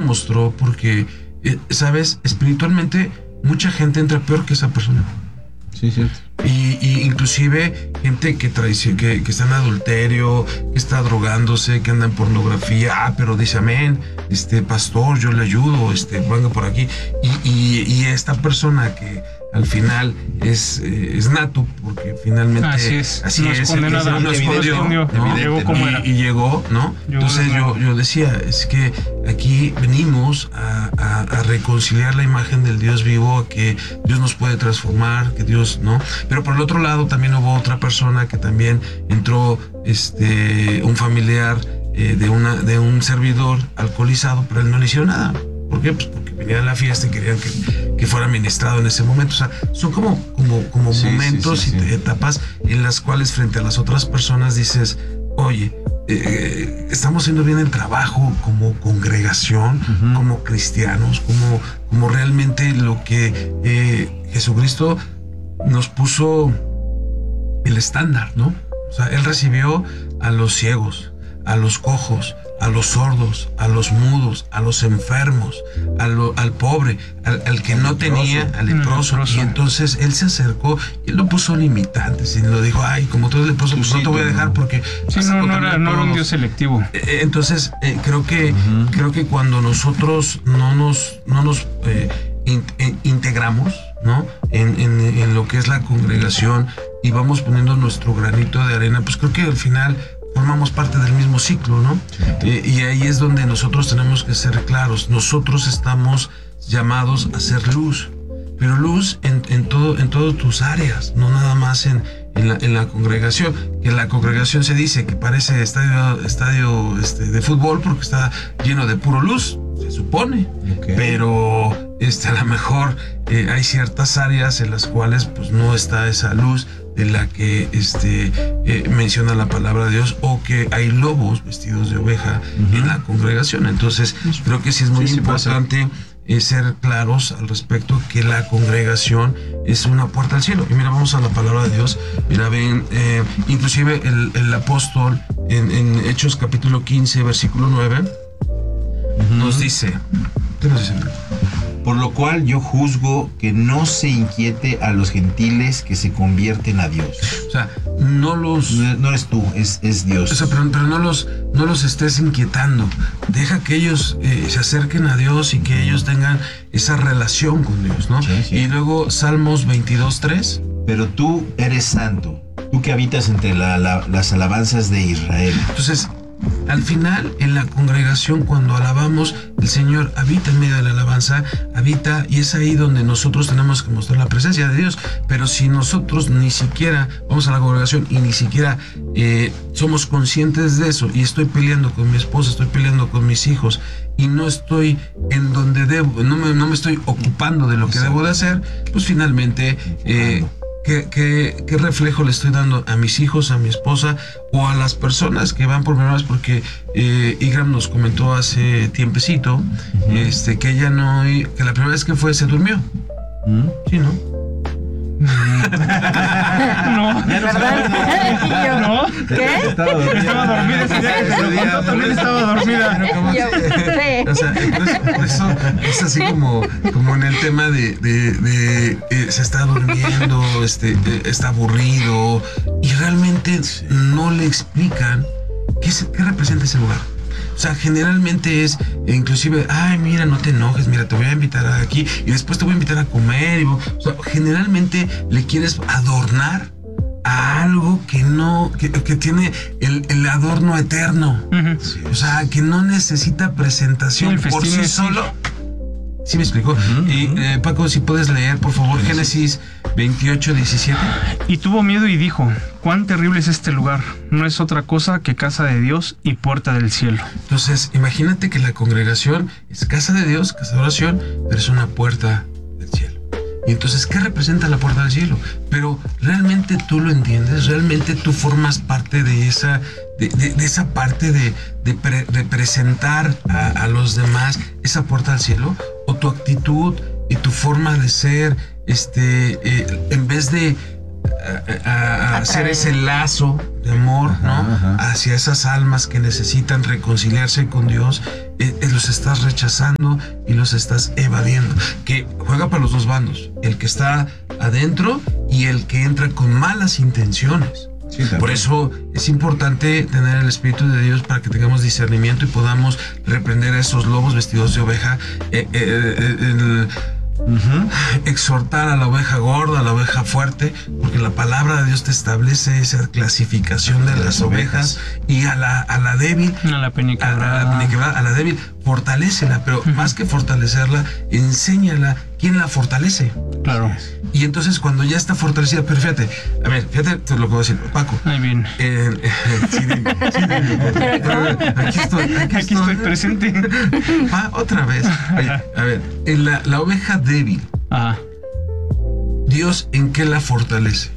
mostró porque, ¿sabes? Espiritualmente, mucha gente entra peor que esa persona. Sí, cierto. Y inclusive gente que está en adulterio, que está drogándose, que anda en pornografía. Pero dice, amén, pastor, yo le ayudo, venga por aquí. Y esta persona que al final es nato, porque finalmente así es, no escondió, ¿no? Llegó como era. Y llegó, ¿no? Entonces yo decía, es que aquí venimos a reconciliar la imagen del Dios vivo, a que Dios nos puede transformar, que Dios, ¿no? Pero por el otro lado también hubo otra persona que también entró, un familiar de un servidor alcoholizado, pero él no le hicieron nada. ¿Por qué? Pues porque venía a la fiesta y querían que fuera ministrado en ese momento. O sea, son como momentos y etapas en las cuales frente a las otras personas dices, oye, estamos haciendo bien el trabajo como congregación, como cristianos, como realmente lo que Jesucristo nos puso el estándar, ¿no? O sea, Él recibió a los ciegos, a los cojos, a los sordos, a los mudos, a los enfermos, al pobre, al que no tenía, al leproso. Y entonces Él se acercó y Él no puso limitantes y lo dijo, ay, como tú eres leproso, pues no te voy a dejar porque... Sí, no era un Dios selectivo. Entonces, creo que cuando nosotros no nos integramos, ¿no? En lo que es la congregación y vamos poniendo nuestro granito de arena, pues creo que al final formamos parte del mismo ciclo, ¿no? Y ahí es donde nosotros tenemos que ser claros. Nosotros estamos llamados a ser luz, pero luz en todas tus áreas, no nada más en la congregación. Que la congregación se dice que parece estadio de fútbol porque está lleno de puro luz, se supone. Pero a lo mejor hay ciertas áreas en las cuales pues no está esa luz de la que menciona la palabra de Dios, o que hay lobos vestidos de oveja en la congregación. Entonces creo que sí es muy importante ser claros al respecto, que la congregación es una puerta al cielo. Y mira, vamos a la palabra de Dios. Mira, ven, inclusive el apóstol en Hechos capítulo 15 versículo 9 nos dice, ¿qué nos dice? Por lo cual yo juzgo que no se inquiete a los gentiles que se convierten a Dios. O sea, no eres tú, es Dios. O sea, pero no los estés inquietando. Deja que ellos se acerquen a Dios y que ellos tengan esa relación con Dios, ¿no? Sí. Y luego Salmos 22:3. Pero tú eres santo, tú que habitas entre las alabanzas de Israel. Entonces, al final, en la congregación, cuando alabamos, el Señor habita en medio de la alabanza, habita, y es ahí donde nosotros tenemos que mostrar la presencia de Dios. Pero si nosotros ni siquiera vamos a la congregación y ni siquiera somos conscientes de eso, y estoy peleando con mi esposa, estoy peleando con mis hijos, y no estoy en donde debo, no me estoy ocupando de lo que debo de hacer, pues finalmente... ¿Qué reflejo le estoy dando a mis hijos, a mi esposa o a las personas que van por primera vez? Porque Igram nos comentó hace tiempecito que ella que la primera vez que fue se durmió. Sí, ¿no? No, ¿verdad? ¿No? ¿Qué? Estaba dormida ese día que se lo contó, también estaba dormida. O sea, por eso es así como en el tema de se está durmiendo, está aburrido, y realmente no le explican qué representa ese lugar. O sea, generalmente es, inclusive, ay, mira, no te enojes, mira, te voy a invitar aquí y después te voy a invitar a comer. O sea, generalmente le quieres adornar a algo que no, que tiene el adorno eterno. O sea, que no necesita presentación por sí solo. ¿Sí me explicó? Y Paco, si puedes leer, por favor, Génesis 28:17. Y tuvo miedo y dijo, cuán terrible es este lugar, no es otra cosa que casa de Dios y puerta del cielo. Entonces, imagínate que la congregación es casa de Dios, casa de oración, pero es una puerta del cielo. Y entonces, ¿qué representa la puerta del cielo? Pero realmente tú lo entiendes, realmente tú formas parte de esa parte de presentar a los demás esa puerta al cielo, o tu actitud y tu forma de ser, en vez de a hacer ese lazo de amor, ¿no? Hacia esas almas que necesitan reconciliarse con Dios, los estás rechazando y los estás evadiendo. Que juega para los dos bandos, el que está adentro y el que entra con malas intenciones. Sí, por eso es importante tener el Espíritu de Dios para que tengamos discernimiento y podamos reprender a esos lobos vestidos de oveja. Exhortar a la oveja gorda, a la oveja fuerte, porque la palabra de Dios te establece esa clasificación de las ovejas, y a la débil, a la peniquebrada, a la débil, fortalécela, pero más que fortalecerla, enséñala quién la fortalece. Claro. Y entonces cuando ya está fortalecida, pero fíjate lo que voy a decir, Paco. Ahí viene. Sí, dime. Aquí estoy presente. Otra vez. Oye, a ver, en la oveja débil, Ajá. ¿Dios en qué la fortalece?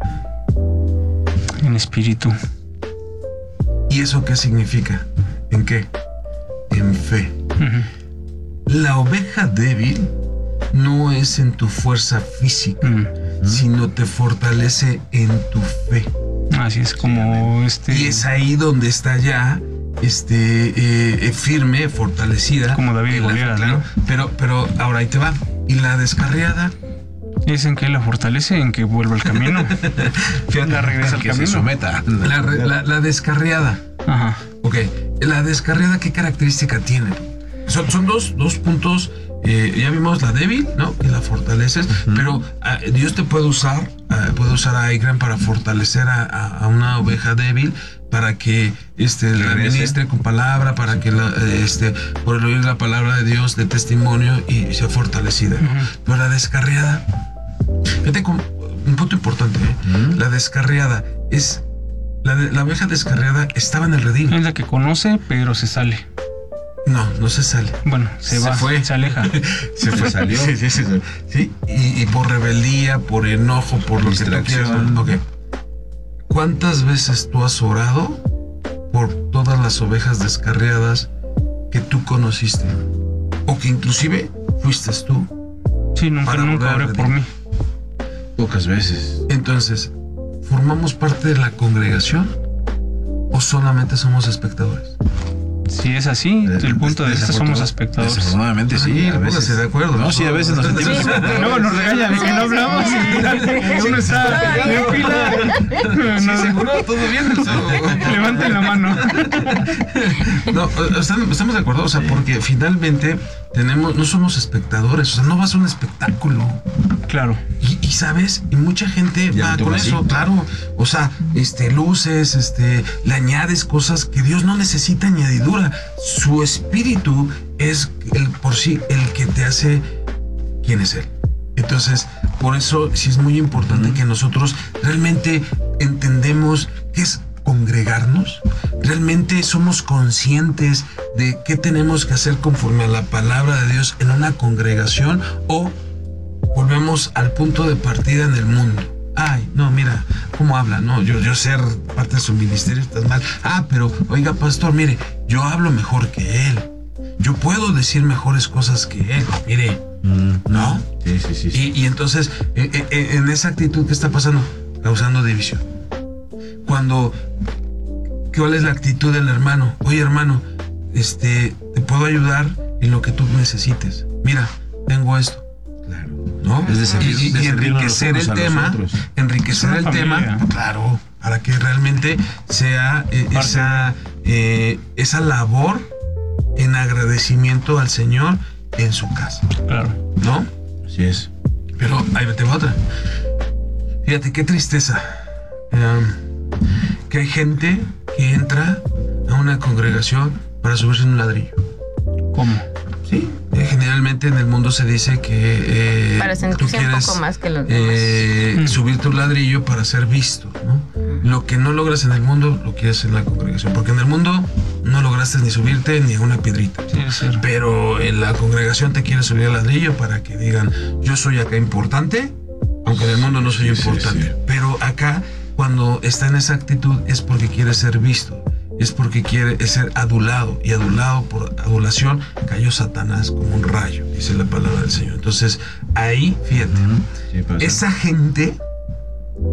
En espíritu. ¿Y eso qué significa? ¿En qué? En fe. La oveja débil no es en tu fuerza física, sino te fortalece en tu fe. Así es como Y es ahí donde está ya firme, fortalecida. Como David y Goliat, claro, ¿no? Pero ahora ahí te va. ¿Y la descarriada? Es en que la fortalece, en que vuelva al camino. Fíjate, la regresa al que camino. se someta. La descarriada. Ajá. Ok. La descarriada, ¿qué característica tiene? Son dos puntos. Ya vimos la débil, ¿no? Que la fortaleces, pero Dios te puede usar a Igran para fortalecer a una oveja débil, para que la ministre con palabra, para que por el oír la palabra de Dios de testimonio y sea fortalecida. Pero la descarriada, fíjate con un punto importante, la descarriada es la oveja descarriada estaba en el redil. Es la que conoce, pero se sale. No se sale. Bueno, se va, se aleja. Se salió. Sí. Y por rebeldía, por enojo, por lo que tú quieras. Ok. ¿Cuántas veces tú has orado por todas las ovejas descarriadas que tú conociste? O que inclusive fuiste tú. Sí, nunca oré por mí. Pocas veces. Entonces, ¿formamos parte de la congregación o solamente somos espectadores? Si es así, desde el punto de vista somos espectadores. Desafortunadamente sí, a veces. De acuerdo. No, sí, a veces nos sentimos. No, nos regañan que no hablamos y uno está en fila. Sí, seguro, todo bien. Levanten la mano. No, estamos de acuerdo, o sea, porque finalmente no somos espectadores, o sea, no vas a un espectáculo. Claro. Y sabes, y mucha gente va con eso, claro. O sea, luces, le añades cosas que Dios no necesita añadidura. Su espíritu es por sí el que te hace quién es Él. Entonces, por eso sí es muy importante que nosotros realmente entendemos qué es congregarnos. Realmente somos conscientes de qué tenemos que hacer conforme a la palabra de Dios en una congregación, o volvemos al punto de partida en el mundo. Ay, no, mira cómo habla, no, yo ser parte de su ministerio estás mal. Pero oiga, pastor, mire, yo hablo mejor que él. Yo puedo decir mejores cosas que él, mire, ¿no? Sí. Y entonces, en esa actitud, ¿qué está pasando? Causando división. ¿Cuál es la actitud del hermano? Oye, hermano, te puedo ayudar en lo que tú necesites. Mira, tengo esto. Claro. ¿No? Es de servir, y enriquecer el tema. Enriquecer el tema, claro, para que realmente sea esa labor en agradecimiento al Señor en su casa. Claro. ¿No? Así es. Pero ahí te va otra. Fíjate qué tristeza. Que hay gente que entra a una congregación para subirse en un ladrillo. ¿Cómo? Sí. Generalmente en el mundo se dice que para sentirse un poco más que los demás. Subirte un ladrillo para ser visto, ¿no? Lo que no logras en el mundo lo quieres en la congregación, porque en el mundo no lograste ni subirte ni a una piedrita. Sí, pero en la congregación te quieres subir al ladrillo para que digan, yo soy acá importante, aunque en el mundo no soy importante. Sí. Pero acá, cuando está en esa actitud, es porque quiere ser visto, es porque quiere ser adulado, y adulado por adulación cayó Satanás como un rayo, dice la palabra del Señor. Entonces ahí, fíjate, esa gente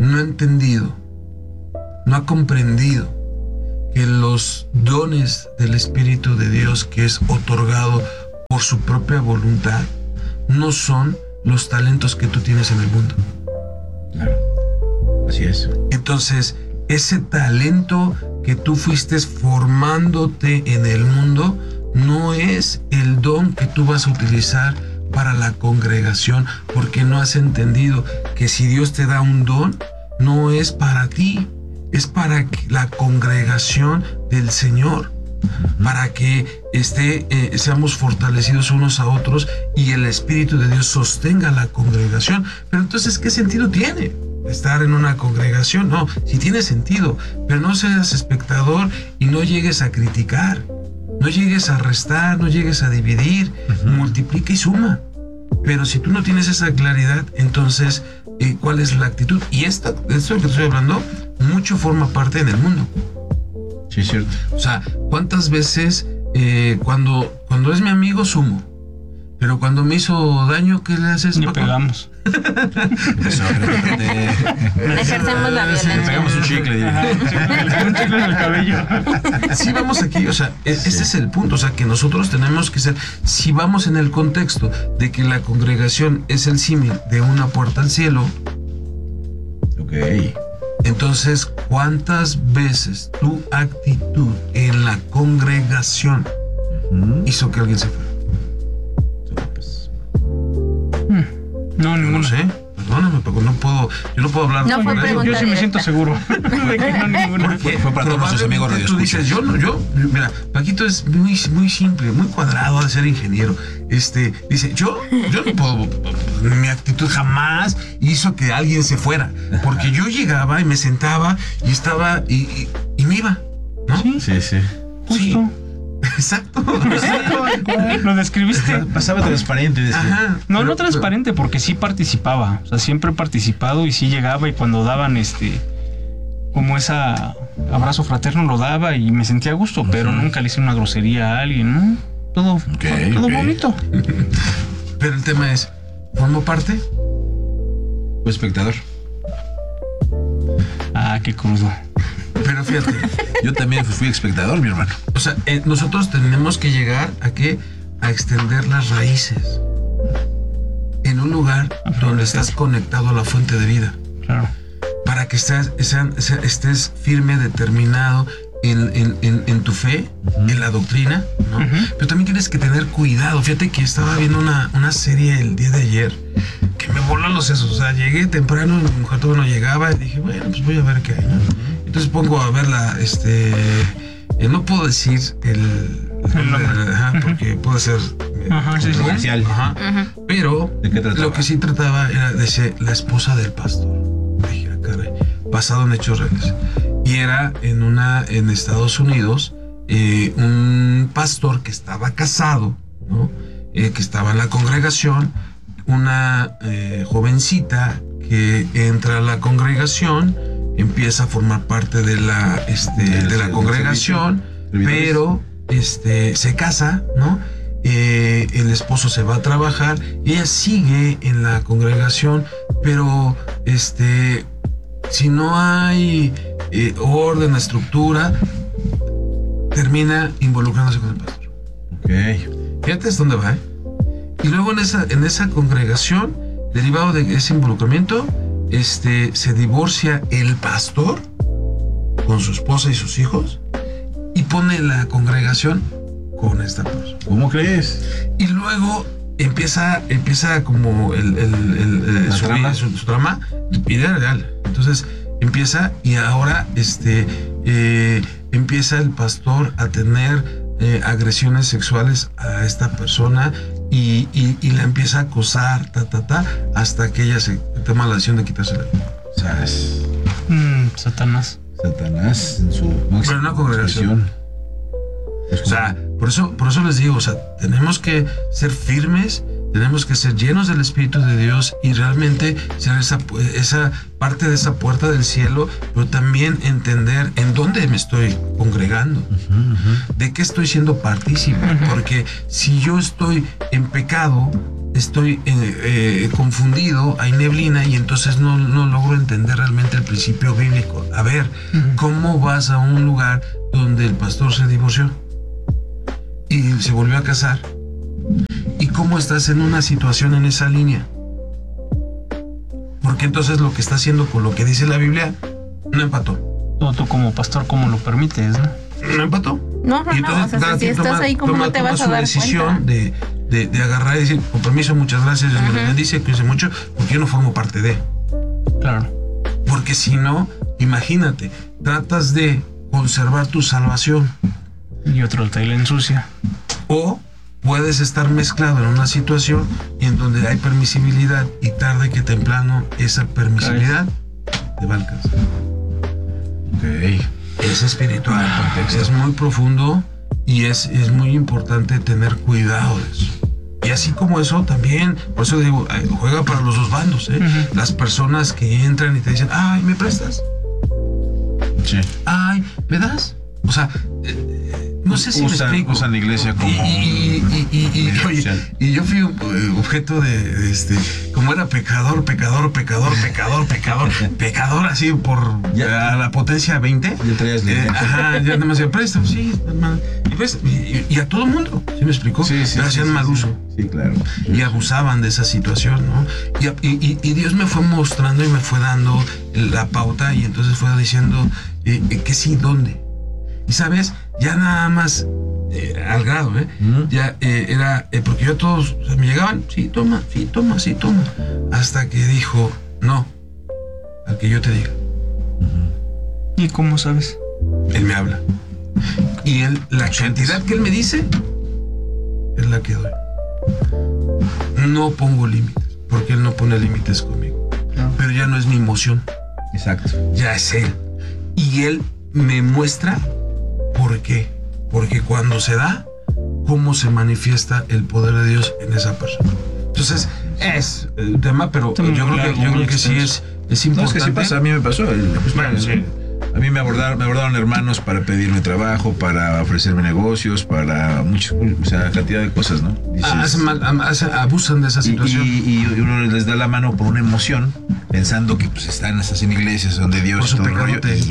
no ha entendido, no ha comprendido que los dones del Espíritu de Dios que es otorgado por su propia voluntad no son los talentos que tú tienes en el mundo. Claro. Así es. Entonces, ese talento que tú fuiste formándote en el mundo no es el don que tú vas a utilizar para la congregación, porque no has entendido que si Dios te da un don, no es para ti, es para la congregación del Señor, para que seamos fortalecidos unos a otros y el Espíritu de Dios sostenga la congregación. Pero entonces, ¿qué sentido tiene estar en una congregación? No, sí tiene sentido, pero no seas espectador y no llegues a criticar, no llegues a restar, no llegues a dividir, multiplica y suma. Pero si tú no tienes esa claridad, entonces, ¿cuál es la actitud? Y esto que estoy hablando, mucho forma parte en el mundo. Sí, es cierto. O sea, ¿cuántas veces cuando es mi amigo sumo? Pero cuando me hizo daño, ¿qué le haces? Le pegamos. Eso, Ejercemos la violencia. Le pegamos un chicle. Un chicle en el cabello. Sí, vamos aquí, o sea, ese es el punto, o sea, que nosotros tenemos que ser, si vamos en el contexto de que la congregación es el símil de una puerta al cielo, Ok. entonces, ¿cuántas veces tu actitud en la congregación hizo que alguien se fuera? No, Yo ninguno. no sé, perdóname, pero yo no puedo hablar No fue por eso. Yo sí me siento seguro de que no, ninguno. Fue para todos nuestros amigos Probablemente tú dices, mira, Paquito es muy, muy simple, muy cuadrado de ser ingeniero. Dice, yo no puedo, mi actitud jamás hizo que alguien se fuera, porque yo llegaba y me sentaba y estaba y me iba, ¿no? Sí, Sí, sí. justo. Exacto. Lo describiste. Pasaba transparente. Ajá. No, Pero- no transparente, porque sí participaba. O sea, siempre he participado y sí llegaba, y cuando daban como esa abrazo fraterno lo daba y me sentía a gusto, pero nunca le hice una grosería a alguien, ¿no? Todo Ok. bonito. Pero el tema es, ¿formo parte? Fue espectador. Ah, qué crudo. Pero fíjate, Yo también fui espectador, mi hermano. o sea, nosotros tenemos que llegar a extender las raíces en un lugar donde estás conectado a la fuente de vida, Claro. para que estés firme, determinado en tu fe, en la doctrina, ¿no? Pero también tienes que tener cuidado. Fíjate que estaba viendo una serie el día de ayer que me voló los sesos. O sea, llegué temprano, mi mujer todavía no llegaba y dije, bueno, pues voy a ver qué hay, ¿no? Entonces pongo a verla, no puedo decir el nombre, porque puede ser Ajá, sí, sí. Comercial. Ajá. Pero ¿De qué trataba? lo que sí trataba era de la esposa del pastor. Dije, ah, caray, basado en hechos reales. Y era en Estados Unidos, un pastor que estaba casado, ¿no? Que estaba en la congregación, una jovencita que entra a la congregación, empieza a formar parte de la congregación, pero se casa, ¿no? El esposo se va a trabajar y ella sigue en la congregación, pero si no hay orden, estructura, termina involucrándose con el pastor. Ok. Fíjate hasta dónde va, ¿eh? Y luego en esa congregación, derivado de ese involucramiento, se divorcia el pastor con su esposa y sus hijos y pone la congregación con esta persona. ¿Cómo crees? Y luego empieza como su trama vida real. Entonces empieza y ahora empieza el pastor a tener agresiones sexuales a esta persona y la empieza a acosar, hasta que ella se toma la decisión de quitarse la vida. ¿Sabes? Satanás. Satanás en su máxima Pero en una congregación. expresión. O sea, por eso les digo, o sea, tenemos que ser firmes tenemos que ser llenos del Espíritu de Dios y realmente ser esa parte de esa puerta del cielo, pero también entender en dónde me estoy congregando, de qué estoy siendo partícipe, porque si yo estoy en pecado, estoy confundido, hay neblina y entonces no logro entender realmente el principio bíblico. A ver, ¿cómo vas a un lugar donde el pastor se divorció y se volvió a casar? ¿Y cómo estás en una situación en esa línea? Porque entonces lo que está haciendo con lo que dice la Biblia no empató. No, tú como pastor, ¿cómo lo permites, no? No empató. No, Y entonces, o sea, si estás ahí, ¿cómo no te vas a dar decisión cuenta? de agarrar y decir, con permiso, muchas gracias, Dios me lo bendice, cuídense mucho, porque yo no formo parte de. Claro. Porque si no, imagínate, tratas de conservar tu salvación. Y otro te la ensucia. O puedes estar mezclado en una situación en donde hay permisibilidad y tarde que temprano esa permisibilidad te va a alcanzar. Ok. Es espiritual, es muy profundo y es muy importante tener cuidado de eso. Y así como eso también, por eso digo, juega para los dos bandos, ¿eh? Las personas que entran y te dicen, ay, ¿me prestas? Sí. Ay, ¿me das? O sea, no sé si me explico. Usan la iglesia como y yo fui objeto de como era pecador así por a la potencia 20. Ya traías Ajá, ya nada más decía, préstamo, sí, hermano. Y a todo el mundo, ¿sí me explicó? Sí, hacían mal uso. Sí, claro. Y abusaban de esa situación, ¿no? Y Dios me fue mostrando y me fue dando la pauta y entonces fue diciendo que sí, ¿dónde? Y sabes, ya nada más al grado, ya era, porque yo todos me llegaban, sí, toma, hasta que dijo, no, al que yo te diga. ¿Y cómo sabes? Él me habla. Y la cantidad que él me dice es la que doy. No pongo límites, porque él no pone límites conmigo. No. Pero ya no es mi emoción. Exacto. Ya es él. Y él me muestra por qué. Porque cuando se da, cómo se manifiesta el poder de Dios en esa persona. Entonces, es el tema, pero yo creo que sí es importante. No, es que sí pasa, a mí me pasó. Bueno, sí. A mí me abordaron hermanos para pedirme trabajo, para ofrecerme negocios, para cantidad de cosas, ¿no? Dices, Abusan de esa situación. Y uno les da la mano por una emoción, pensando que pues están en iglesias donde Dios Por su todo el rollo. pecadote.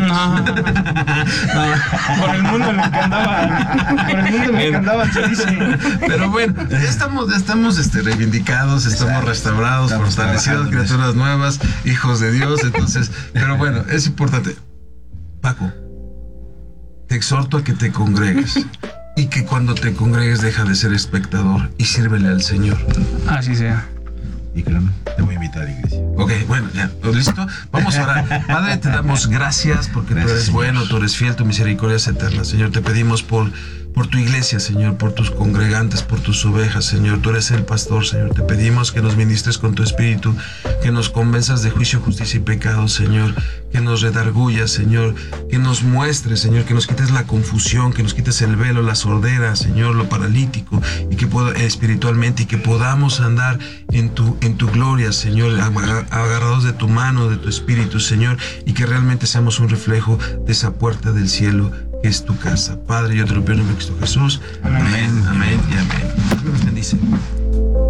Por el mundo en el que andaba, se dice. Pero bueno, ya estamos reivindicados, estamos restaurados, estamos fortalecidos, trabajando en criaturas nuevas, hijos de Dios. Entonces, pero bueno, es importante. Paco, te exhorto a que te congregues y que cuando te congregues deja de ser espectador y sírvele al Señor. Así sea. Y claro, te voy a invitar a la iglesia. Ok, bueno, ya, ¿listo? Vamos a orar. Padre, te damos gracias porque tú eres bueno, tú eres fiel, tu misericordia es eterna. Señor, te pedimos por tu iglesia, Señor, por tus congregantes, por tus ovejas, Señor. Tú eres el pastor, Señor. Te pedimos que nos ministres con tu espíritu, que nos convenzas de juicio, justicia y pecado, Señor. Que nos redargullas, Señor. Que nos muestres, Señor, que nos quites la confusión, que nos quites el velo, la sordera, Señor, lo paralítico, y que espiritualmente, y que podamos andar en tu gloria, Señor, agarrados de tu mano, de tu espíritu, Señor, y que realmente seamos un reflejo de esa puerta del cielo que es tu casa. Padre, yo te lo pido en el nombre de Cristo Jesús. Amén, amén y amén. Dios me los bendice.